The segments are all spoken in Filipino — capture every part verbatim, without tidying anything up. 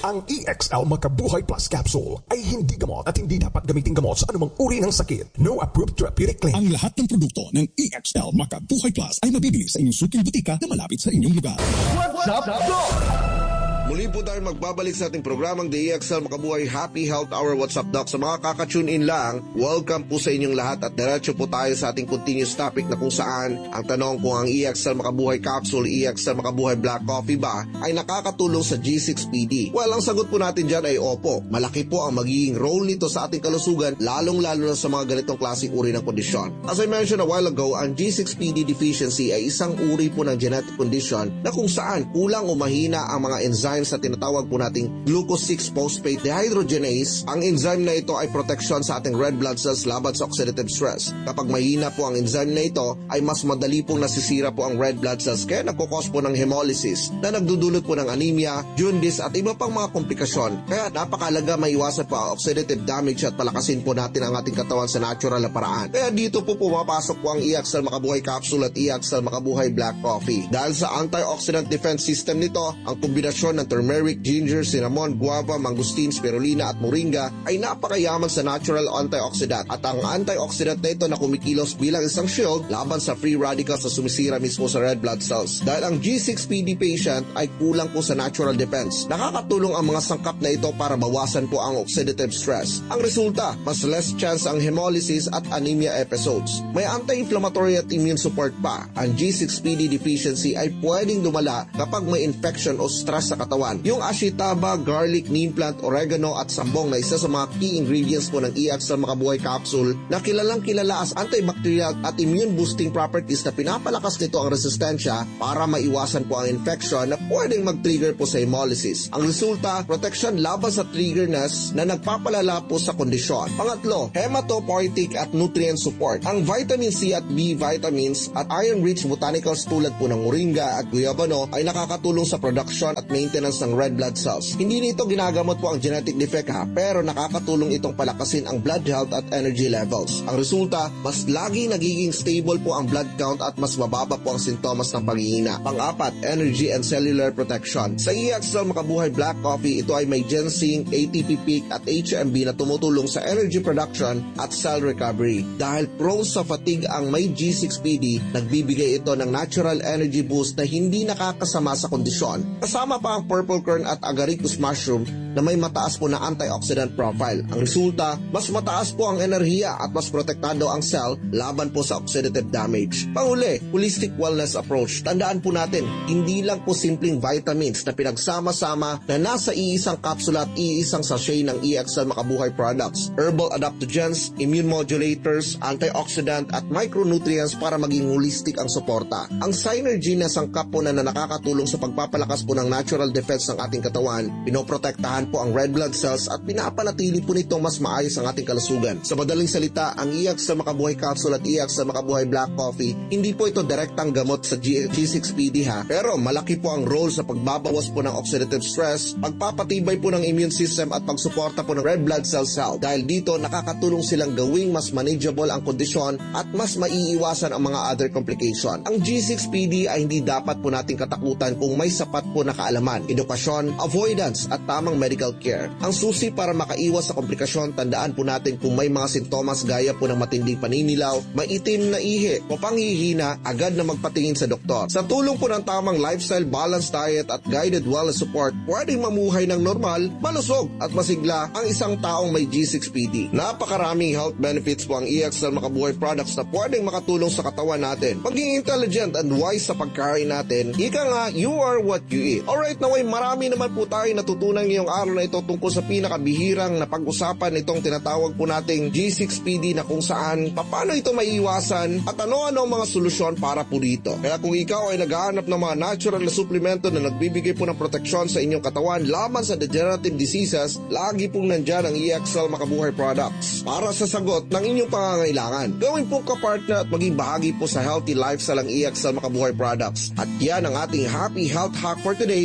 Ang E X L Makabuhay Plus Capsule ay hindi gamot at hindi dapat gamitin gamot sa anumang uri ng sakit. No approved therapeutic claim. Ang lahat ng produkto ng E X L Makabuhay Plus ay mabibili sa inyong suking butika na malapit sa inyong lugar. What's up, Doc? Muli po tayo magbabalik sa ating programang The E X L Makabuhay Happy Health Hour. What's up, Doc? Sa mga kaka-tune in lang, welcome po sa inyong lahat at diretso po tayo sa ating continuous topic na kung saan ang tanong kung ang E X L Makabuhay Capsule, E X L Makabuhay Black Coffee ba ay nakakatulong sa G six P D? Well, ang sagot po natin dyan ay opo. Malaki po ang magiging role nito sa ating kalusugan, lalong-lalo na sa mga ganitong klaseng uri ng kondisyon. As I mentioned a while ago, ang G six P D deficiency ay isang uri po ng genetic condition na kung saan kulang o mahina ang mga enzymes na tinatawag po nating glucose six phosphate dehydrogenase. Ang enzyme na ito ay proteksyon sa ating red blood cells laban sa oxidative stress. Kapag mahina po ang enzyme na ito, ay mas madali pong nasisira po ang red blood cells kaya nagkukos po ng hemolysis na nagdudulot po ng anemia, jaundice at iba pang mga komplikasyon. Kaya napakalaga maiwasan po ang oxidative damage at palakasin po natin ang ating katawan sa natural na paraan. Kaya dito po pumapasok po ang E X L Makabuhay Capsule at E X L Makabuhay Black Coffee. Dahil sa antioxidant defense system nito, ang kombinasyon ng turmeric, ginger, cinnamon, guava, mangosteen, spirulina at moringa ay napakayaman sa natural antioxidant at ang antioxidant na ito na kumikilos bilang isang shield laban sa free radicals na sumisira mismo sa red blood cells. Dahil ang G six P D patient ay kulang po sa natural defense, nakakatulong ang mga sangkap na ito para bawasan po ang oxidative stress. Ang resulta, mas less chance ang hemolysis at anemia episodes. May anti-inflammatory at immune support pa. Ang G six P D deficiency ay pwedeng dumala kapag may infection o stress sa katawan. Yung ashitaba, garlic, neem plant, oregano at sambong na isa sa mga key ingredients po ng E X L Makabuhay Capsule na kilalang kilala as antibacterial at immune boosting properties na pinapalakas nito ang resistensya para maiwasan po ang infection na pwedeng mag-trigger po sa hemolysis. Ang resulta, protection laban sa triggerness na nagpapalala po sa kondisyon. Pangatlo, hematopoietic at nutrient support. Ang vitamin C at B vitamins at iron-rich botanicals tulad po ng moringa at guyabano ay nakakatulong sa production at maintenance ng red blood cells. Hindi nito ginagamot po ang genetic defect ha, pero nakakatulong itong palakasin ang blood health at energy levels. Ang resulta, mas lagi nagiging stable po ang blood count at mas mababa po ang sintomas ng paghihina. Pang-apat, energy and cellular protection. Sa E X L Makabuhay Black Coffee, ito ay may ginseng, A T P peak at H M B na tumutulong sa energy production at cell recovery. Dahil prone sa fatigue ang may G six P D, nagbibigay ito ng natural energy boost na hindi nakakasama sa kondisyon. Kasama pa ang purple kern at agaricus mushroom na may mataas po na antioxidant profile. Ang resulta, mas mataas po ang enerhiya at mas protektado ang cell laban po sa oxidative damage. Panghuli, holistic wellness approach. Tandaan po natin, hindi lang po simpleng vitamins na pinagsama-sama na nasa iisang kapsula at iisang sachet ng E X L Makabuhay products. Herbal adaptogens, immune modulators, antioxidant at micronutrients para maging holistic ang suporta. Ang synergy na sangkap po na, na nakakatulong sa pagpapalakas po ng natural defense ng ating katawan, pinoprotektahan po ang red blood cells at pinapanatili po nito mas maayos ang ating kalusugan. Sa madaling salita, ang E X L Makabuhay Capsule at E X L Makabuhay Black Coffee, hindi po ito direktang gamot sa G six P D ha, pero malaki po ang role sa pagbabawas po ng oxidative stress, pagpapatibay po ng immune system at pagsuporta po ng red blood cell health. Dahil dito, nakakatulong silang gawing mas manageable ang kondisyon at mas maiiwasan ang mga other complication. Ang G six P D ay hindi dapat po nating katakutan kung may sapat po na kaalaman, edukasyon, avoidance at tamang medical care. Ang susi para makaiwas sa komplikasyon, tandaan po natin kung may mga sintomas gaya po ng matinding paninilaw, maitim na ihi o panghihina, agad na magpatingin sa doktor. Sa tulong po ng tamang lifestyle, balanced diet at guided wellness support, pwedeng mamuhay ng normal, malusog at masigla ang isang taong may G six P D. Napakaraming health benefits po ang E X L Makabuhay products na pwedeng makatulong sa katawan natin. Maging intelligent and wise sa pagkain natin, ika nga, you are what you eat. Alright, naway marami naman po tayo natutunan ngayong araw na ito tungkol sa pinakabihirang na pag-usapan itong tinatawag po nating G six P D na kung saan paano ito maiiwasan at ano-ano ang mga solusyon para po dito. Kaya kung ikaw ay naghahanap ng mga natural na suplemento na nagbibigay po ng proteksyon sa inyong katawan laban sa degenerative diseases, lagi pong nandyan ang E X L Makabuhay products para sa sagot ng inyong pangangailangan. Gawin pong kapartner at maging bahagi po sa healthy lifestyle ang E X L Makabuhay products. At yan ang ating happy health hack for today, ang E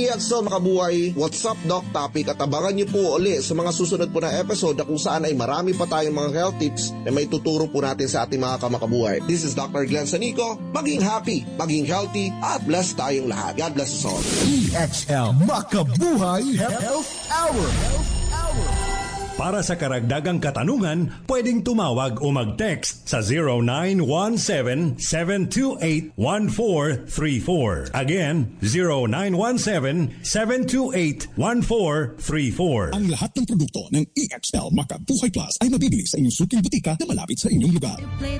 E X L Makabuhay What's Up Doc topic at abangan niyo po uli sa mga susunod po na episode na kung saan ay marami pa tayong mga health tips na may tuturo po natin sa ating mga kamakabuhay. This is Doctor Glenn Sanico. Maging happy, maging healthy, at blessed tayong lahat. God bless us all. E X L Makabuhay Health Hour. Para sa karagdagang katanungan, pwedeng tumawag o mag-text sa zero nine one seven, seven two eight, one four three four. Again, zero nine one seven, seven two eight, one four three four. Ang lahat ng produkto ng E X L Makabuhay Plus ay mabibili sa inyong suking butika na malapit sa inyong lugar.